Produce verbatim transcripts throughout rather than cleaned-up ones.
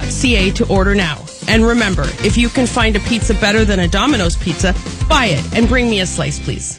c a to order now. And remember, if you can find a pizza better than a Domino's pizza, buy it and bring me a slice, please.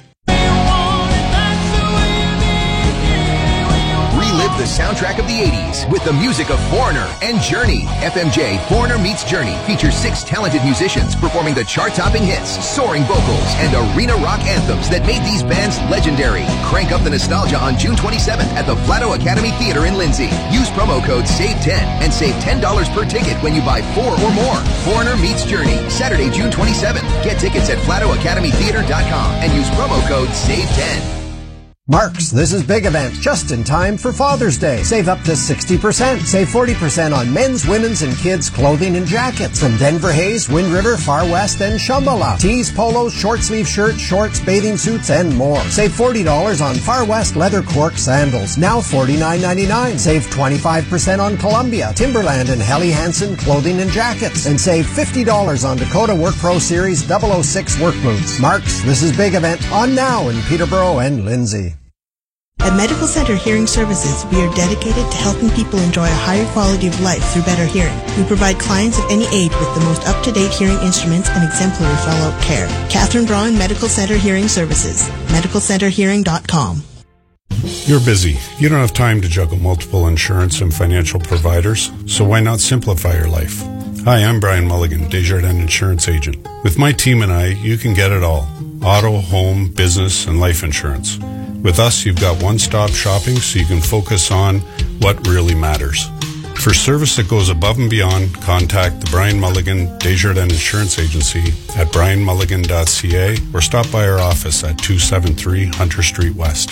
Relive the soundtrack of the eighties with the music of Foreigner and Journey. F M J Foreigner Meets Journey features six talented musicians performing the chart-topping hits, soaring vocals, and arena rock anthems that made these bands legendary. Crank up the nostalgia on June twenty-seventh at the Flatto Academy Theater in Lindsay. Use promo code SAVE ten and save ten dollars per ticket when you buy four or more. Foreigner Meets Journey, Saturday, June twenty-seventh. Get tickets at flatto academy theater dot com and use promo code SAVE ten. Marks, this is Big Event, just in time for Father's Day. Save up to sixty percent. Save forty percent on men's, women's, and kids' clothing and jackets from Denver Hayes, Wind River, Far West, and Shambhala. Tees, polos, short sleeve shirts, shorts, bathing suits, and more. Save forty dollars on Far West leather cork sandals, now forty-nine ninety-nine. Save twenty-five percent on Columbia, Timberland, and Helly Hansen clothing and jackets. And save fifty dollars on Dakota Work Pro Series double oh six work boots. Marks, this is Big Event, on now in Peterborough and Lindsay. At Medical Center Hearing Services, we are dedicated to helping people enjoy a higher quality of life through better hearing. We provide clients of any age with the most up-to-date hearing instruments and exemplary follow-up care. Catherine Braun, Medical Center Hearing Services, medical center hearing dot com. You're busy. You don't have time to juggle multiple insurance and financial providers, so why not simplify your life? Hi, I'm Brian Mulligan, Desjardins Insurance Agent. With my team and I, you can get it all. Auto, home, business, and life insurance. With us, you've got one-stop shopping so you can focus on what really matters. For service that goes above and beyond, contact the Brian Mulligan Desjardins Insurance Agency at brian mulligan dot c a or stop by our office at two seventy-three Hunter Street West.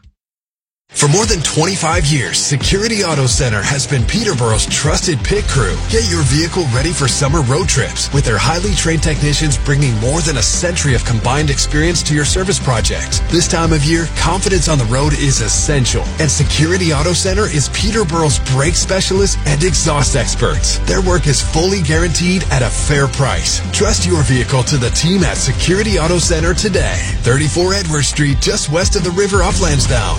For more than twenty-five years, Security Auto Center has been Peterborough's trusted pit crew. Get your vehicle ready for summer road trips with their highly trained technicians bringing more than a century of combined experience to your service projects. This time of year, confidence on the road is essential, and Security Auto Center is Peterborough's brake specialists and exhaust experts. Their work is fully guaranteed at a fair price. Trust your vehicle to the team at Security Auto Center today. thirty-four Edward Street, just west of the river off Lansdowne.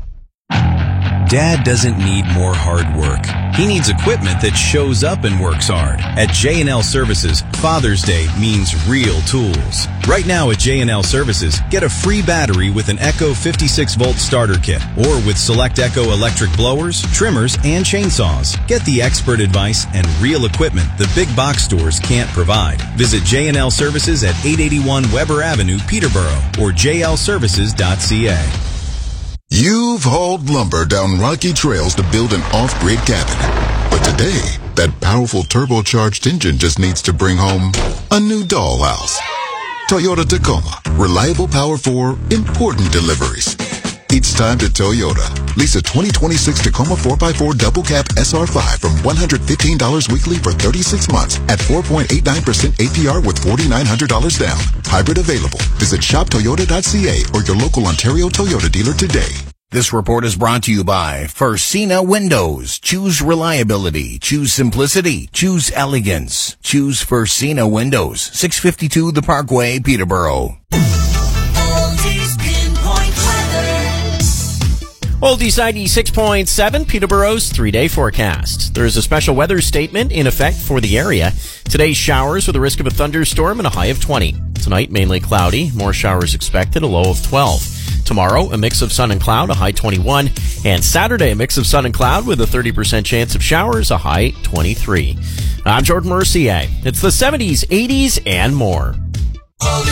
Dad doesn't need more hard work. He needs equipment that shows up and works hard. At J and L Services, Father's Day means real tools. Right now at J and L Services, get a free battery with an Echo fifty-six volt starter kit, or with select Echo electric blowers, trimmers, and chainsaws. Get the expert advice and real equipment the big box stores can't provide. Visit J and L Services at eight eighty-one Weber Avenue, Peterborough, or j l services dot c a. You've hauled lumber down rocky trails to build an off-grid cabin. But today, that powerful turbocharged engine just needs to bring home a new dollhouse. Toyota Tacoma. Reliable power for important deliveries. It's time to Toyota. Lease a twenty twenty-six Tacoma four by four Double Cab S R five from one hundred fifteen dollars weekly for thirty-six months at four point eight nine percent A P R with four thousand nine hundred dollars down. Hybrid available. Visit shop toyota dot c a or your local Ontario Toyota dealer today. This report is brought to you by Fursina Windows. Choose reliability. Choose simplicity. Choose elegance. Choose Fursina Windows. six fifty-two The Parkway, Peterborough. Oldies ninety-six point seven, Peterborough's three-day forecast. There is a special weather statement in effect for the area. Today's showers with a risk of a thunderstorm and a high of twenty. Tonight, mainly cloudy. More showers expected, a low of twelve. Tomorrow, a mix of sun and cloud, a high twenty-one. And Saturday, a mix of sun and cloud with a thirty percent chance of showers, a high twenty-three. I'm Jordan Mercier. It's the seventies, eighties, and more.